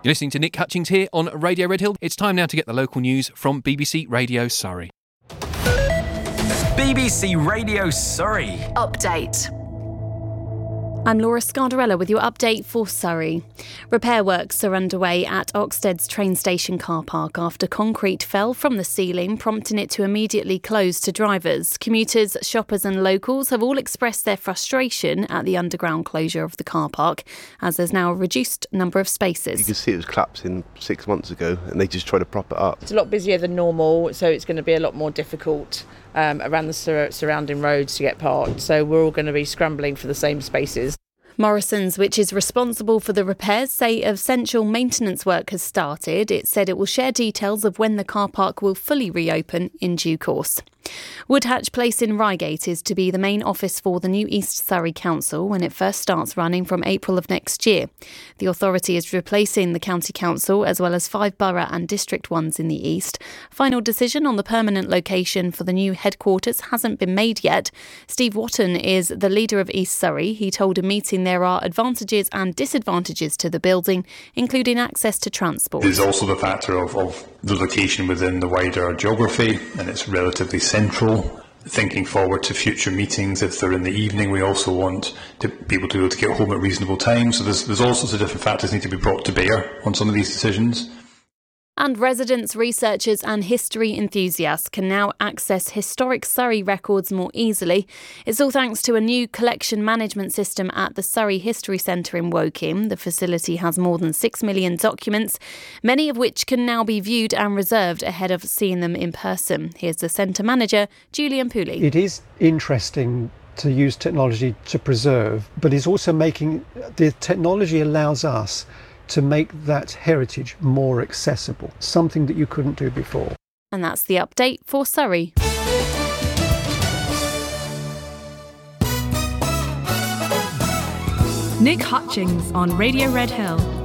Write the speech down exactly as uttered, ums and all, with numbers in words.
You're listening to Nick Hutchings here on Radio Red Hill. It's time now to get the local news from B B C Radio Surrey. B B C Radio Surrey. Update. I'm Laura Scardarella with your update for Surrey. Repair works are underway at Oxtead's train station car park after concrete fell from the ceiling, prompting it to immediately close to drivers. Commuters, shoppers and locals have all expressed their frustration at the underground closure of the car park, as there's now a reduced number of spaces. You can see it was collapsing six months ago and they just try to prop it up. It's a lot busier than normal, so it's going to be a lot more difficult um, around the sur- surrounding roads to get parked. So we're all going to be scrambling for the same spaces. Morrison's, which is responsible for the repairs, say essential maintenance work has started. It said it will share details of when the car park will fully reopen in due course. Woodhatch Place in Reigate is to be the main office for the new East Surrey Council when it first starts running from April of next year. The authority is replacing the County Council as well as five borough and district ones in the East. Final decision on the permanent location for the new headquarters hasn't been made yet. Steve Watton is the leader of East Surrey. He told a meeting there are advantages and disadvantages to the building, including access to transport. There's also the factor of, of the location within the wider geography, and it's relatively central. Thinking forward to future meetings, if they're in the evening, we also want to be able to, be able to get home at reasonable time. So there's, there's all sorts of different factors need to be brought to bear on some of these decisions. And residents, researchers and history enthusiasts can now access historic Surrey records more easily. It's all thanks to a new collection management system at the Surrey History Centre in Woking. The facility has more than six million documents, many of which can now be viewed and reserved ahead of seeing them in person. Here's the centre manager, Julian Pooley. It is interesting to use technology to preserve, but it's also making, the technology allows us to make that heritage more accessible, something that you couldn't do before. And that's the update for Surrey. Nick Hutchings on Radio Red Hill.